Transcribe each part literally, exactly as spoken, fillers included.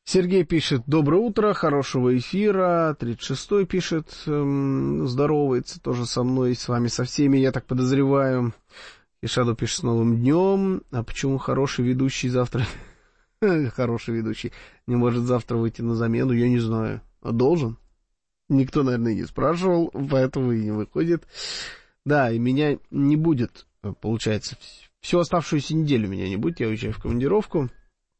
Сергей пишет: доброе утро, хорошего эфира. тридцать шестой пишет, эм, здоровается тоже со мной, с вами, со всеми, я так подозреваю. Ишаду пишет: с новым днем. А почему хороший ведущий завтра... Хороший ведущий не может завтра выйти на замену, я не знаю. А должен? Никто, наверное, не спрашивал, поэтому и не выходит. Да, и меня не будет, получается, всю оставшуюся неделю меня не будет, я уезжаю в командировку.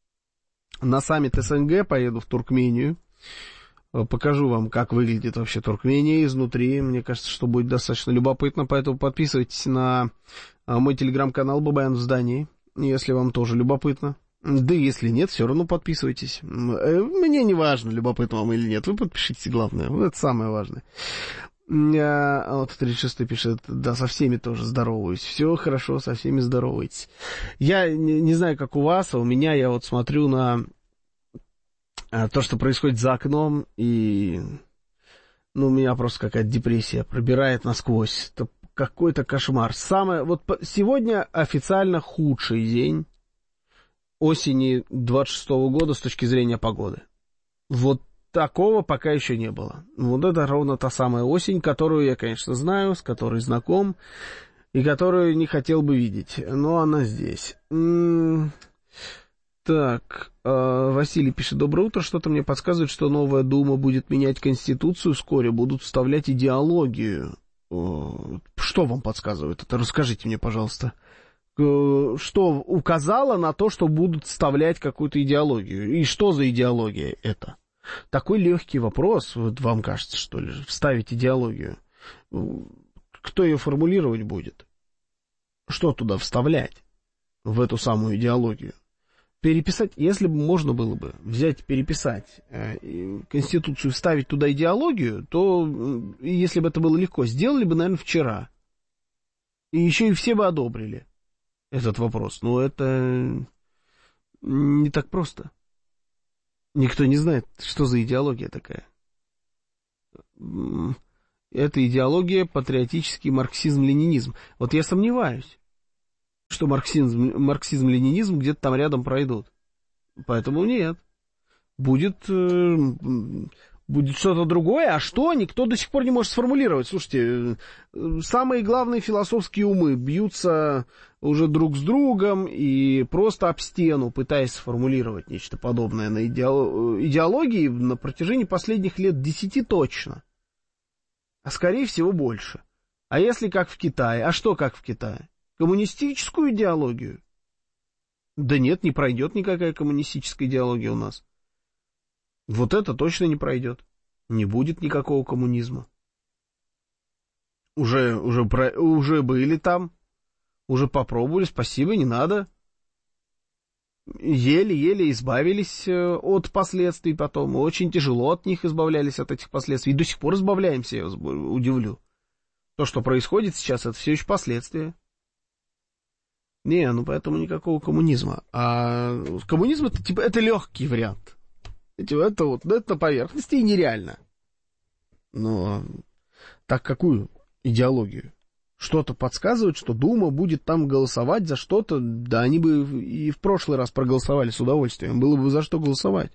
На саммит СНГ поеду в Туркмению. Покажу вам, как выглядит вообще Туркмения изнутри. Мне кажется, что будет достаточно любопытно, поэтому подписывайтесь на мой телеграм-канал Бабаян в здании, если вам тоже любопытно. Да и если нет, все равно подписывайтесь. Мне не важно, любопытно вам или нет. Вы подпишитесь, главное. Это самое важное. А вот тридцать шестой пишет: да, со всеми тоже здороваюсь. Все хорошо, со всеми здоровайтесь. Я не, не знаю, как у вас, а у меня, я вот смотрю на то, что происходит за окном, и ну, у меня просто какая-то депрессия пробирает насквозь. Это какой-то кошмар. Самое, вот сегодня официально худший день осени двадцать шестого года с точки зрения погоды. Вот такого пока еще не было. Вот это ровно та самая осень, которую я, конечно, знаю, с которой знаком, и которую не хотел бы видеть. Но она здесь. М-м- так, э- Василий пишет: доброе утро. Что-то мне подсказывает, что новая Дума будет менять Конституцию вскоре, будут вставлять идеологию. О- что вам подсказывает это? Расскажите мне, пожалуйста. Что указало на то, что будут вставлять какую-то идеологию? И что за идеология это? Такой легкий вопрос, вот вам кажется, что ли, вставить идеологию. Кто ее формулировать будет? Что туда вставлять, в эту самую идеологию? Переписать, если бы можно было бы взять, переписать э, Конституцию, вставить туда идеологию, то, э, если бы это было легко, сделали бы, наверное, вчера. И еще и все бы одобрили этот вопрос. Но это не так просто. Никто не знает, что за идеология такая. Это идеология патриотический марксизм-ленинизм. Вот я сомневаюсь, что марксизм, марксизм-ленинизм где-то там рядом пройдут. Поэтому нет. Будет, э, будет что-то другое. А что, никто до сих пор не может сформулировать. Слушайте, самые главные философские умы бьются уже друг с другом и просто об стену, пытаясь сформулировать нечто подобное на идеологии на протяжении последних лет десяти точно. А скорее всего больше. А если как в Китае? А что как в Китае? Коммунистическую идеологию? Да нет, не пройдет никакая коммунистическая идеология у нас. Вот это точно не пройдет. Не будет никакого коммунизма. Уже, уже, уже были там. Уже попробовали, спасибо, не надо. Еле-еле избавились от последствий потом. Очень тяжело от них избавлялись, от этих последствий. И до сих пор избавляемся, я вас удивлю. То, что происходит сейчас, это все еще последствия. Не, ну поэтому никакого коммунизма. А коммунизм это типа это легкий вариант. Это вот, это на поверхности и нереально. Но так какую идеологию? Что-то подсказывает, что Дума будет там голосовать за что-то. Да они бы и в прошлый раз проголосовали с удовольствием. Было бы за что голосовать.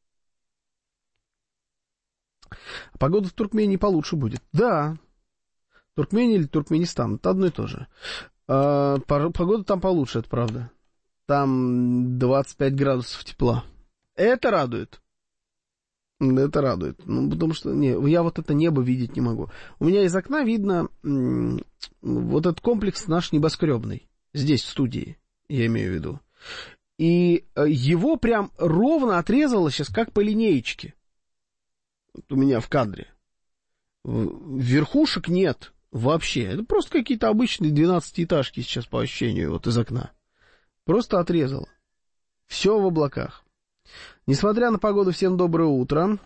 Погода в Туркмении получше будет. Да. Туркмения или Туркменистан, это одно и то же. А, погода там получше, это правда. Там двадцать пять градусов тепла. Это радует. Это радует. Ну, потому что не, я вот это небо видеть не могу. У меня из окна видно м- вот этот комплекс наш небоскребный. Здесь, в студии, я имею в виду. И его прям ровно отрезало сейчас, как по линеечке. Вот у меня в кадре. Верхушек нет вообще. Это просто какие-то обычные двенадцатиэтажки сейчас по ощущению вот из окна. Просто отрезало. Все в облаках. Несмотря на погоду, всем доброе утро.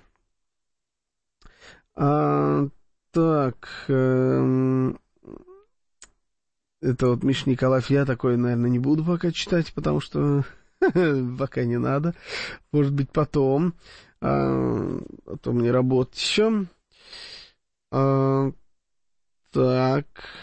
А, так, э, это вот Миша Николаев, я такое, наверное, не буду пока читать, потому что пока не надо. Может быть, потом. А, а то мне работать еще. А, так.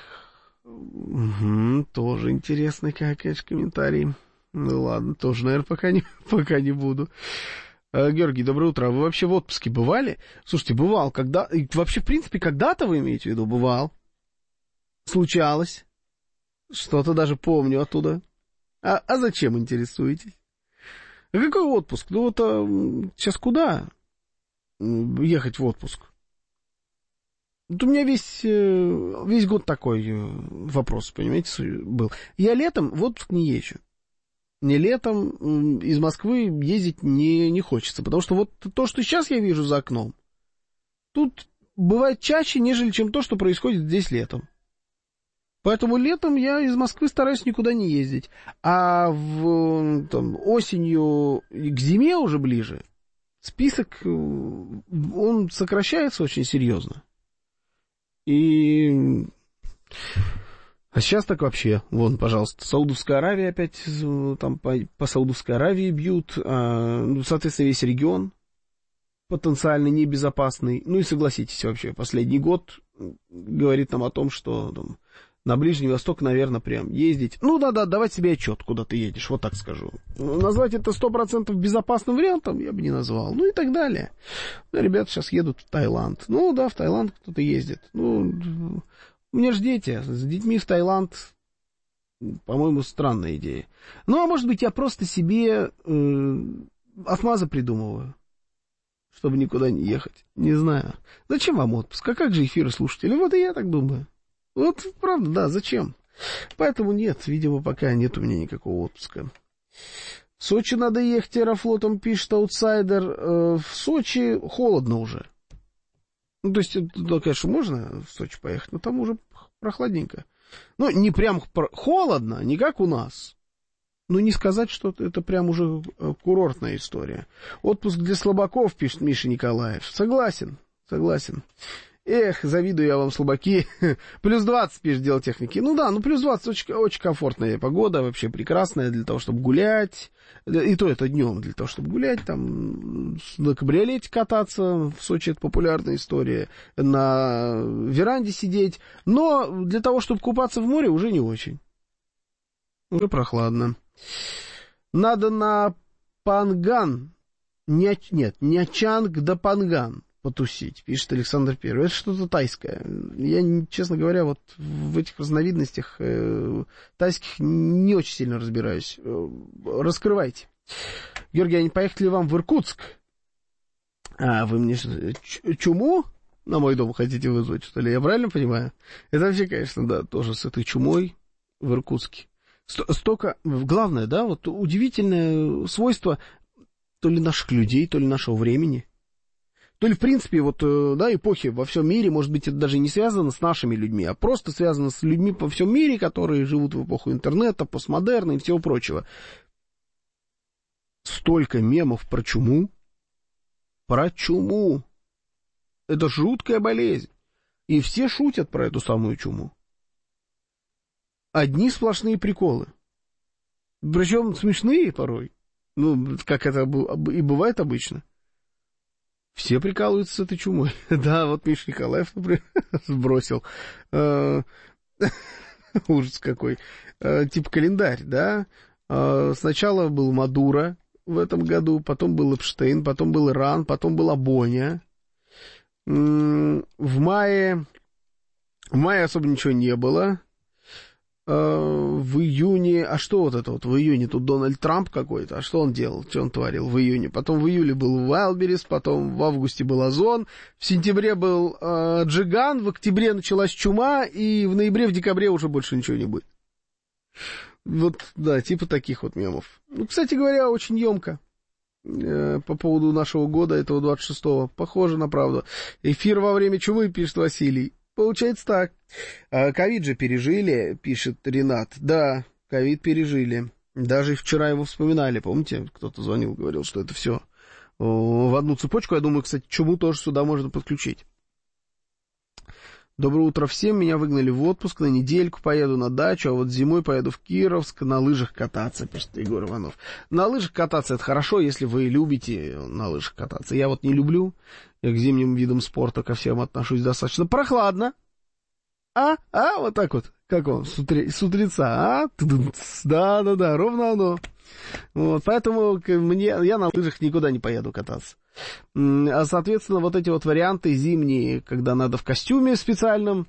Угу, тоже интересный, конечно, комментарий. Ну ладно, тоже, наверное, пока не, пока не буду. Георгий, доброе утро. Вы вообще в отпуске бывали? Слушайте, бывал. Когда... Вообще, в принципе, когда-то вы имеете в виду? Бывал. Случалось. Что-то даже помню оттуда. А, а зачем интересуетесь? А какой отпуск? Ну вот а, сейчас куда ехать в отпуск? Вот у меня весь, весь год такой вопрос, понимаете, был. Я летом в отпуск не езжу. Мне летом из Москвы ездить не, не хочется, потому что вот то, что сейчас я вижу за окном, тут бывает чаще, нежели чем то, что происходит здесь летом. Поэтому летом я из Москвы стараюсь никуда не ездить. А в, там, осенью к зиме уже ближе список, он сокращается очень серьезно. И... А сейчас так вообще, вон, пожалуйста, Саудовская Аравия опять, там по, по Саудовской Аравии бьют, а, ну, соответственно, весь регион потенциально небезопасный. Ну и согласитесь, вообще, последний год говорит нам о том, что там, на Ближний Восток, наверное, прям ездить. Ну да-да, давать себе отчет, куда ты едешь, вот так скажу. Назвать это сто процентов безопасным вариантом я бы не назвал, ну и так далее. Ну, ребята сейчас едут в Таиланд. Ну да, в Таиланд кто-то ездит. Ну... У меня же дети, с детьми в Таиланд, по-моему, странная идея. Ну, а может быть, я просто себе э, отмазы придумываю, чтобы никуда не ехать. Не знаю. Зачем вам отпуск? А как же эфиры слушателей? Вот и я так думаю. Вот, правда, да, зачем? Поэтому нет, видимо, пока нет у меня никакого отпуска. В Сочи надо ехать аэрофлотом, пишет аутсайдер. Э, в Сочи холодно уже. Ну, то есть, да, конечно, можно в Сочи поехать, но там уже прохладненько. Ну, не прям холодно, не как у нас. Ну, не сказать, что это прям уже курортная история. Отпуск для слабаков, пишет Миша Николаев. Согласен, согласен. Эх, завидую я вам, слабаки. Плюс двадцать, пишет дело техники. Ну да, ну плюс двадцать очень, очень комфортная погода, вообще прекрасная для того, чтобы гулять. И то это днем для того, чтобы гулять, там на кабриолете кататься. В Сочи это популярная история. На веранде сидеть. Но для того, чтобы купаться в море, уже не очень. Уже прохладно. Надо на Панган. Не, нет, не Чанг, да Панган потусить, пишет Александр Первый. Это что-то тайское. Я, честно говоря, вот в этих разновидностях э, тайских не очень сильно разбираюсь. Э, раскрывайте. Георгий, а не поехать ли вам в Иркутск? А, вы мне чуму на мой дом хотите вызвать, что ли? Я правильно понимаю? Это вообще, конечно, да, тоже с этой чумой в Иркутске. Столько, главное, да, вот удивительное свойство то ли наших людей, то ли нашего времени. То ли, в принципе, вот, да, эпохи во всем мире, может быть, это даже не связано с нашими людьми, а просто связано с людьми по всем мире, которые живут в эпоху интернета, постмодерна и всего прочего. Столько мемов про чуму. Про чуму. Это жуткая болезнь. И все шутят про эту самую чуму. Одни сплошные приколы. Причем смешные порой. Ну, как это и бывает обычно. Все прикалываются с этой чумой. Да, вот Миша Николаев, например, сбросил. Ужас какой. Типа календарь, да? Сначала был Мадуро в этом году, потом был Эпштейн, потом был Иран, потом была Боня. В мае... В мае особо ничего не было. В июне... А что вот это вот в июне? Тут Дональд Трамп какой-то. А что он делал? Что он творил в июне? Потом в июле был Вайлдберрис, потом в августе был Озон, в сентябре был э, Джиган, в октябре началась чума, и в ноябре, в декабре уже больше ничего не будет. Вот, да, типа таких вот мемов. Ну, кстати говоря, очень емко. Э, по поводу нашего года, этого двадцать шестого. Похоже на правду. Эфир во время чумы, пишет Василий. Получается так. Ковид же пережили, пишет Ренат. Да, ковид пережили. Даже вчера его вспоминали, помните? Кто-то звонил, говорил, что это все в одну цепочку. Я думаю, кстати, чуму тоже сюда можно подключить. Доброе утро всем. Меня выгнали в отпуск. На недельку поеду на дачу, а вот зимой поеду в Кировск на лыжах кататься, пишет Егор Иванов. На лыжах кататься это хорошо, если вы любите на лыжах кататься. Я вот не люблю. Я к зимним видам спорта ко всем отношусь достаточно прохладно. а, а, вот так вот, как он, с, утре, с утреца, а, да-да-да, ровно оно. Вот, поэтому мне, я на лыжах никуда не поеду кататься. А, соответственно, вот эти вот варианты зимние, когда надо в костюме специальном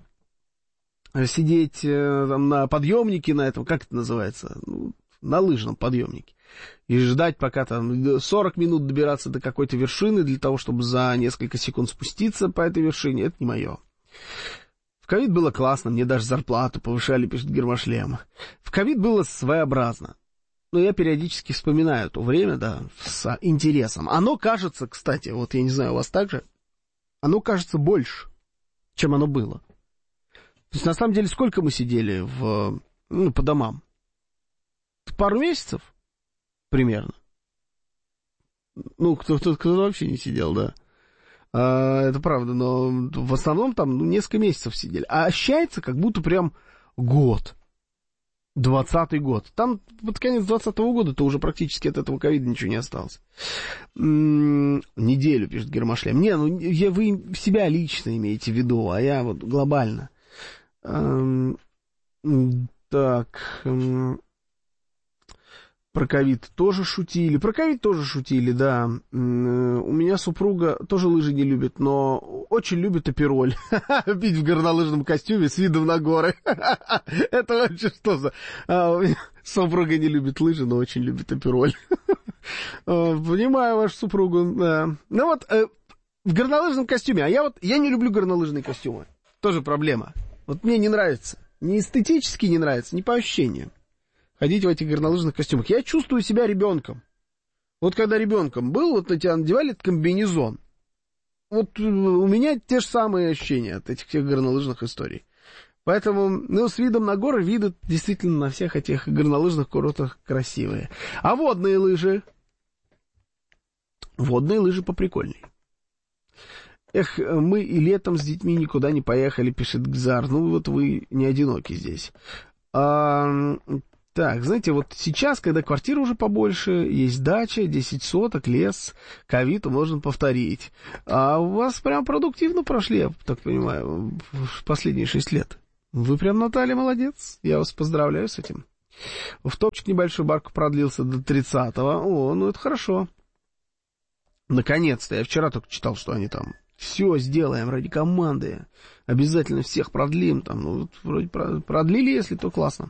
сидеть там, на подъемнике, на этом, как это называется, ну, на лыжном подъемнике, и ждать, пока там сорок минут добираться до какой-то вершины, для того, чтобы за несколько секунд спуститься по этой вершине, это не мое. В ковид было классно, мне даже зарплату повышали, пишет Гермошлем. В ковид было своеобразно. Но я периодически вспоминаю то время, да, с интересом. Оно кажется, кстати, вот я не знаю, у вас так же, оно кажется больше, чем оно было. То есть, на самом деле, сколько мы сидели в, ну, по домам? Пару месяцев примерно. Ну, кто-то кто вообще не сидел, да. А, это правда, но в основном там ну, несколько месяцев сидели. А ощущается, как будто прям год. Двадцатый год. Там под конец двадцатого года-то уже практически от этого ковида ничего не осталось. М-м, неделю, пишет Гермошлем. Не, ну я, вы себя лично имеете в виду, а я вот глобально. М-м, так... М- Про ковид тоже шутили. Про ковид тоже шутили, да. У меня супруга тоже лыжи не любит, но очень любит апероль. Пить в горнолыжном костюме с видом на горы. Это вообще что за... Супруга не любит лыжи, но очень любит апероль. Понимаю вашу супругу, да. Ну вот, в горнолыжном костюме. А я вот, я не люблю горнолыжные костюмы. Тоже проблема. Вот мне не нравится. Не эстетически не нравится, не по ощущениям. Ходить в этих горнолыжных костюмах. Я чувствую себя ребенком. Вот когда ребенком был, вот на тебя надевали этот комбинезон. Вот у меня те же самые ощущения от этих всех горнолыжных историй. Поэтому, ну, с видом на горы, виды действительно на всех этих горнолыжных курортах красивые. А водные лыжи? Водные лыжи поприкольней. Эх, мы и летом с детьми никуда не поехали, пишет Гзар. Ну, вот вы не одиноки здесь. А... Так, знаете, вот сейчас, когда квартира уже побольше, есть дача, десять соток, лес, ковид можно повторить. А у вас прям продуктивно прошли, я так понимаю, в последние шесть лет. Вы прям, Наталья, молодец. Я вас поздравляю с этим. В топчик небольшой барк продлился до тридцатого. О, ну это хорошо. Наконец-то. Я вчера только читал, что они там все сделаем ради команды. Обязательно всех продлим. Там, ну, вот, вроде продлили, если то классно.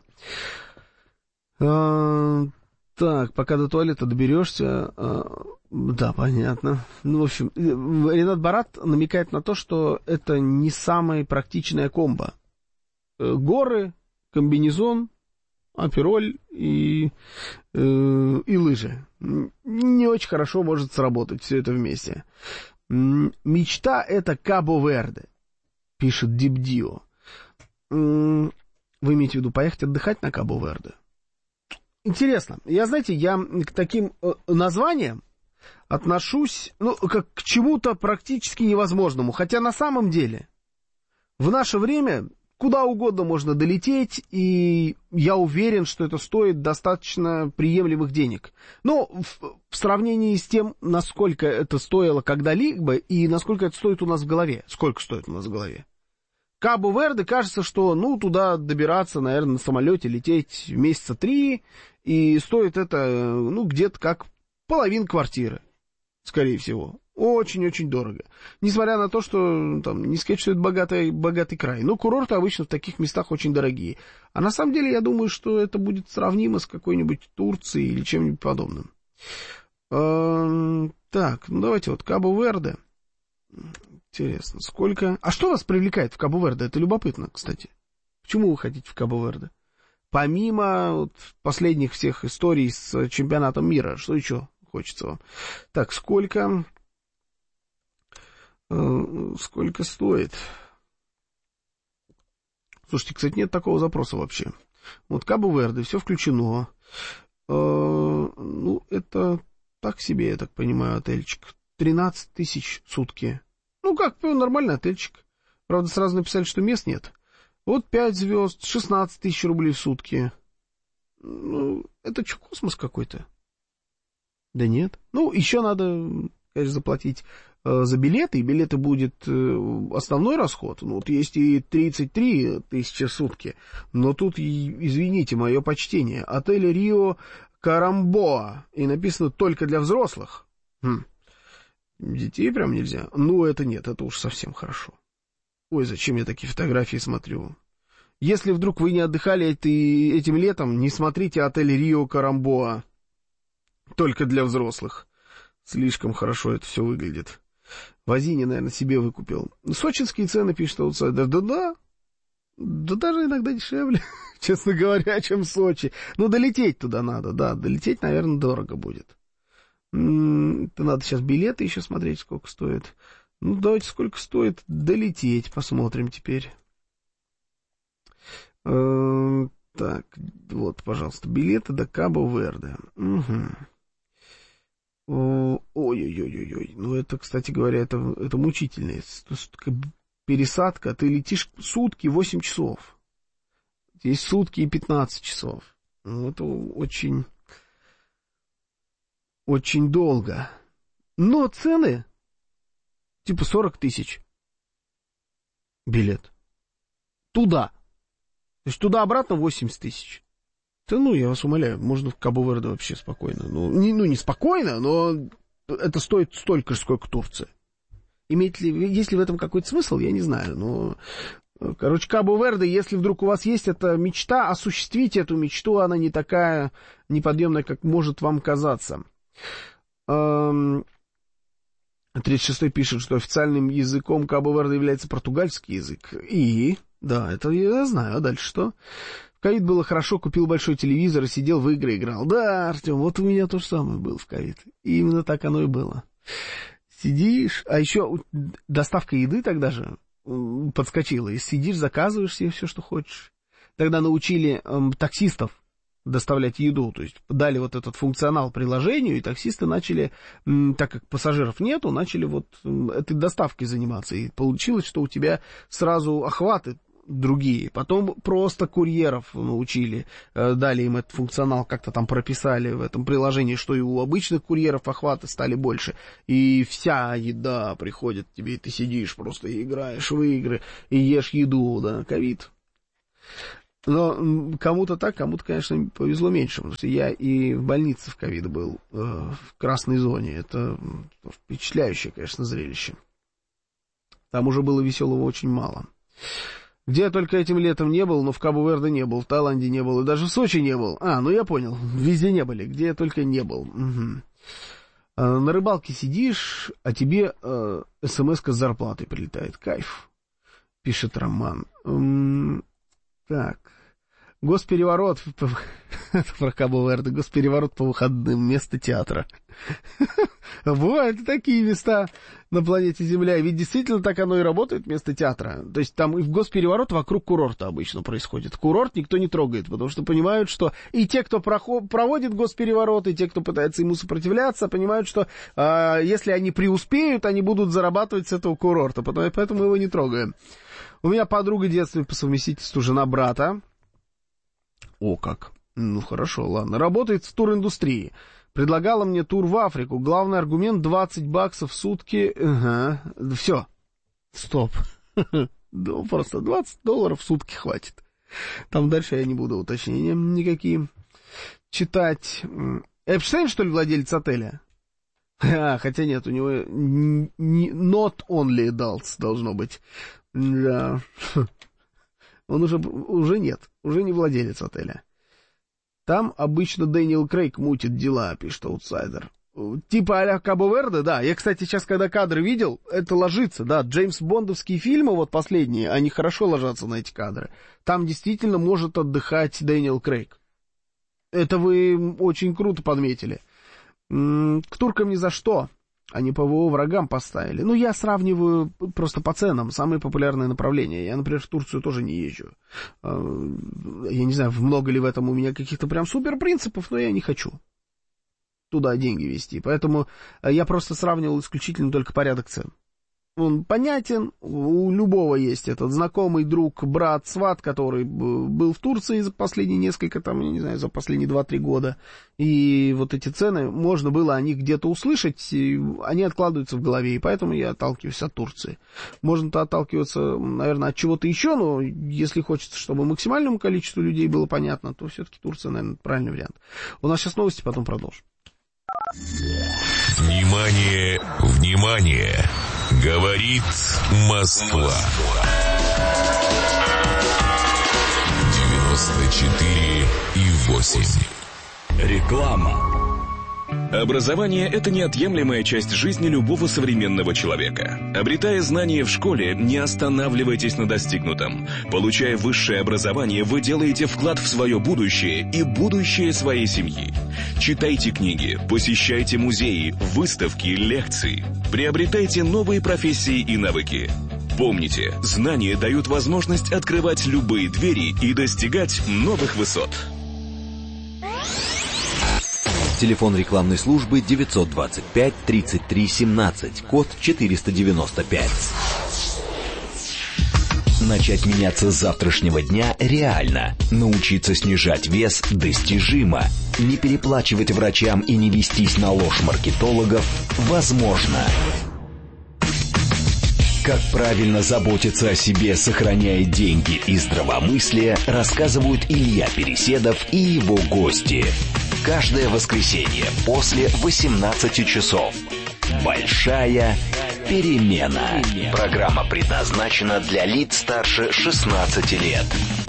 А, так, пока до туалета доберешься, а, да, понятно. Ну, в общем, Ренат Барат намекает на то, что это не самая практичная комбо. Горы, комбинезон, апероль и, э, и лыжи. Не очень хорошо может сработать все это вместе. Мечта — это Кабо-Верде, пишет Дипдио. Вы имеете в виду поехать отдыхать на Кабо-Верде? Интересно. Я, знаете, я к таким э, названиям отношусь, ну, как к чему-то практически невозможному. Хотя на самом деле в наше время куда угодно можно долететь, и я уверен, что это стоит достаточно приемлемых денег. Но в, в сравнении с тем, насколько это стоило когда-либо, и насколько это стоит у нас в голове. Сколько стоит у нас в голове? Кабо-Верде, кажется, что, ну, туда добираться, наверное, на самолете лететь месяца три, и стоит это, ну, где-то как половина квартиры, скорее всего. Очень-очень дорого. Несмотря на то, что, там, не сказать, что это богатый, богатый край. Но курорты обычно в таких местах очень дорогие. А на самом деле, я думаю, что это будет сравнимо с какой-нибудь Турцией или чем-нибудь подобным. Так, ну, давайте вот Кабо-Верде. Интересно, сколько... А что вас привлекает в Кабо-Верде? Это любопытно, кстати. Почему вы хотите в Кабо-Верде? Помимо вот последних всех историй с чемпионатом мира, что еще хочется вам? Так, сколько... Э, сколько стоит? Слушайте, кстати, нет такого запроса вообще. Вот Кабо-Верде, все включено. Э, ну, это так себе, я так понимаю, отельчик. тринадцать тысяч сутки. Ну, как, нормальный отельчик. Правда, сразу написали, что мест нет. Вот пять звезд, шестнадцать тысяч рублей в сутки. Ну, это что, космос какой-то? Да нет. Ну, еще надо, конечно, заплатить за билеты, и билеты будет основной расход. Ну, вот есть и тридцать три тысячи в сутки, но тут, извините, мое почтение, отель Рио Карамбоа, и написано только для взрослых. Хм. Детей прям нельзя? Ну, это нет, это уж совсем хорошо. Ой, зачем я такие фотографии смотрю? Если вдруг вы не отдыхали этим летом, не смотрите отель Рио Карамбоа. Только для взрослых. Слишком хорошо это все выглядит. Вазини, наверное, себе выкупил. Сочинские цены, пишет аутсайдер. Да-да. Да даже иногда дешевле, честно говоря, чем в Сочи. Но долететь туда надо, да. Долететь, наверное, дорого будет. Это надо сейчас билеты еще смотреть, сколько стоит. Ну, давайте, сколько стоит долететь, посмотрим теперь. Э, так, вот, пожалуйста, билеты до Кабо-Верде. Угу. Ой-ой-ой-ой, ну это, кстати говоря, это, это мучительно. Пересадка, ты летишь сутки, восемь часов. Есть сутки и пятнадцать часов. Ну, это очень, очень долго. Но цены, типа сорок тысяч билет. Туда. То есть туда-обратно восемьдесят тысяч. Да ну, я вас умоляю, можно в Кабо-Верде вообще спокойно. Ну не, ну, не спокойно, но это стоит столько же, сколько Турция. Имеет ли, есть ли в этом какой-то смысл, я не знаю. Но, короче, Кабо-Верде, если вдруг у вас есть эта мечта, осуществите эту мечту, она не такая неподъемная, как может вам казаться. тридцать шестой пишет, что официальным языком Кабо-Верде является португальский язык. И, да, это я знаю, а дальше что? В ковид было хорошо, купил большой телевизор и сидел в игры играл. Да, Артем, вот у меня то же самое было в ковид. И именно так оно и было. Сидишь, а еще доставка еды тогда же подскочила. И сидишь, заказываешь себе все, что хочешь. Тогда научили эм, таксистов доставлять еду, то есть дали вот этот функционал приложению, и таксисты начали, м, так как пассажиров нету, начали вот м, этой доставкой заниматься. И получилось, что у тебя сразу охваты другие. Потом просто курьеров научили, дали им этот функционал, как-то там прописали в этом приложении, что и у обычных курьеров охваты стали больше. И вся еда приходит к тебе, и ты сидишь просто и играешь в игры, и ешь еду, да, ковид. Но кому-то так, кому-то, конечно, повезло меньше, потому что я и в больнице в ковид был, э, в красной зоне. Это впечатляющее, конечно, зрелище. Там уже было веселого очень мало. Где я только этим летом не был, но в Кабо-Верде не был, в Таиланде не был, и даже в Сочи не был. А, ну я понял, везде не были, где я только не был. Угу. А, на рыбалке сидишь, а тебе э, смс-ка с зарплатой прилетает. Кайф, пишет Роман. М-м, так, госпереворот, про Кабо-Верде, госпереворот по выходным, вместо театра. Бывают такие места на планете Земля, ведь действительно так оно и работает вместо театра. То есть там и в госпереворот вокруг курорта обычно происходит. Курорт никто не трогает, потому что понимают, что и те, кто проход, проводит госпереворот, и те, кто пытается ему сопротивляться, понимают, что э, если они преуспеют, они будут зарабатывать с этого курорта, поэтому его не трогаем. У меня подруга детства по совместительству, жена брата. О, как. Ну, хорошо, ладно. Работает в туриндустрии. Предлагала мне тур в Африку. Главный аргумент — двадцать баксов в сутки. Ага. Все. Стоп. Да, просто двадцать долларов в сутки хватит. Там дальше я не буду уточнения никакие читать. Эпштейн, что ли, владелец отеля? А, хотя нет, у него не not only adults должно быть. Да. Он уже, уже нет, уже не владелец отеля. Там обычно Дэниел Крейг мутит дела, пишет аутсайдер. Типа а-ля Кабо-Верде, да. Я, кстати, сейчас, когда кадры видел, это ложится, да. Джеймс Бондовские фильмы, вот последние, они хорошо ложатся на эти кадры. Там действительно может отдыхать Дэниел Крейг. Это вы очень круто подметили. К туркам ни за что. Они ПВО врагам поставили. Ну, я сравниваю просто по ценам. Самые популярные направления. Я, например, в Турцию тоже не езжу. Я не знаю, много ли в этом у меня каких-то прям супер принципов, но я не хочу туда деньги вести. Поэтому я просто сравнивал исключительно только порядок цен. он понятен, у любого есть этот знакомый, друг, брат, сват, который был в Турции за последние несколько, там, я не знаю, за последние два-три года, и вот эти цены, можно было о них где-то услышать, они откладываются в голове, и поэтому я отталкиваюсь от Турции. Можно-то отталкиваться, наверное, от чего-то еще, но если хочется, чтобы максимальному количеству людей было понятно, то все-таки Турция, наверное, правильный вариант. У нас сейчас новости, потом продолжим. Внимание, внимание! Говорит Москва. девяносто четыре и восемь. Реклама. Образование – это неотъемлемая часть жизни любого современного человека. Обретая знания в школе, не останавливайтесь на достигнутом. Получая высшее образование, вы делаете вклад в свое будущее и будущее своей семьи. Читайте книги, посещайте музеи, выставки, лекции. Приобретайте новые профессии и навыки. Помните, знания дают возможность открывать любые двери и достигать новых высот. Телефон рекламной службы девятьсот двадцать пять тридцать три семнадцать, код четыреста девяносто пять. Начать меняться с завтрашнего дня реально. Научиться снижать вес достижимо. Не переплачивать врачам и не вестись на ложь маркетологов возможно. Как правильно заботиться о себе, сохраняя деньги и здравомыслие, рассказывают Илья Переседов и его гости. Каждое воскресенье после восемнадцати часов. Большая перемена. Программа предназначена для лиц старше шестнадцати лет.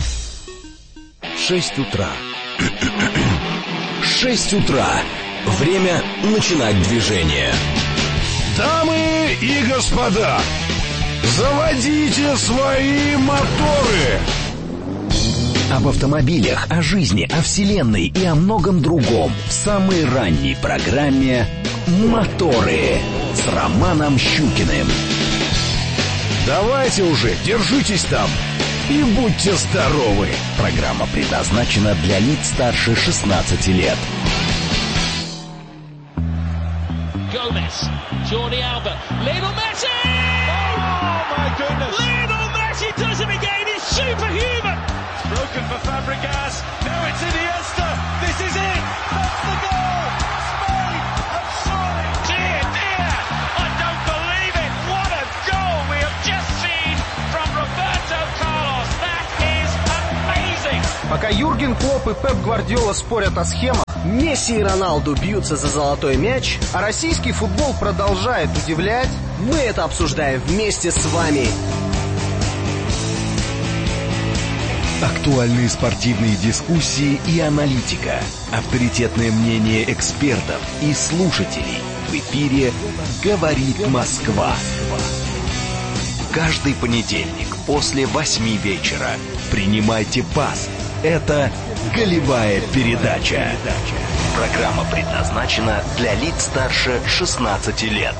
Шесть утра. Шесть утра. Время начинать движение. Дамы и господа, заводите свои моторы! Об автомобилях, о жизни, о вселенной и о многом другом в самой ранней программе «Моторы» с Романом Щукиным. Давайте уже, держитесь там и будьте здоровы. Программа предназначена для лиц старше шестнадцати лет. Gomez, Jordi Alba, Lionel Messi! Oh my goodness! Lionel Messi does it again, he's superhuman! Broken for Fabregas, now it's Iniesta, this is it! That's the goal! Spain have scored! Dear, dear, I don't believe it! What a goal we have just seen from Roberto Carlos! That is amazing! Пока Юрген Клопп и Пеп Гвардиола спорят о схемах, Месси и Роналду бьются за золотой мяч, а российский футбол продолжает удивлять, мы это обсуждаем вместе с вами. Актуальные спортивные дискуссии и аналитика. Авторитетное мнение экспертов и слушателей. В эфире «Говорит Москва». Каждый понедельник после восьми вечера. Принимайте пас. Это «Голевая передача». Программа предназначена для лиц старше шестнадцати лет.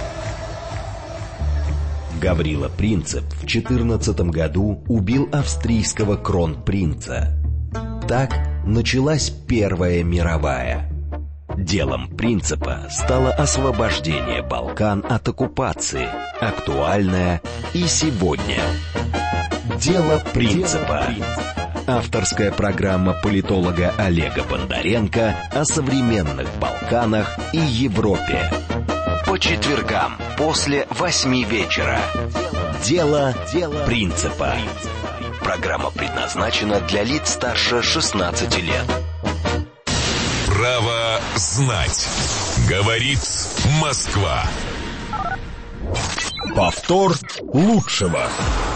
Гаврила Принцип в четырнадцатом году убил австрийского кронпринца. Так началась Первая мировая. Делом Принципа стало освобождение Балкан от оккупации, актуальное и сегодня. Дело Принципа. Авторская программа политолога Олега Бондаренко о современных Балканах и Европе. По четвергам после восьми вечера. Дело Принципа. Программа предназначена для лиц старше шестнадцати лет. Право знать. Говорит Москва. Повтор лучшего.